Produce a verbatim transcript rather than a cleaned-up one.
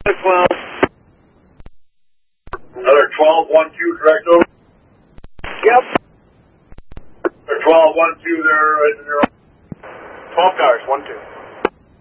twelve. Another twelve one two, direct over. Yep. Another twelve one two there, right in your twelve cars, one two.